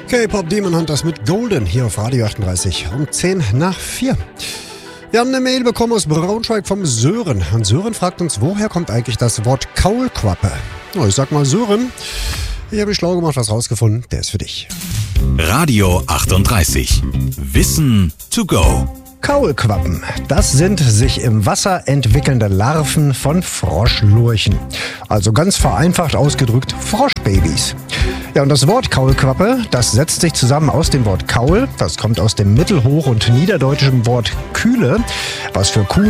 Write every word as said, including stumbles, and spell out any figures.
K-Pop Demon Hunters mit Golden hier auf Radio achtunddreißig um zehn nach vier. Wir haben eine Mail bekommen aus Braunschweig vom Sören. Und Sören fragt uns, woher kommt eigentlich das Wort Kaulquappe? Oh, ich sag mal Sören, ich habe mich schlau gemacht, was rausgefunden, der ist für dich. Radio achtunddreißig. Wissen to go. Kaulquappen, das sind sich im Wasser entwickelnde Larven von Froschlurchen. Also ganz vereinfacht ausgedrückt Froschbabys. Ja, und das Wort Kaulquappe, das setzt sich zusammen aus dem Wort Kaul, das kommt aus dem mittelhoch- und niederdeutschen Wort Kühle, was für Kuh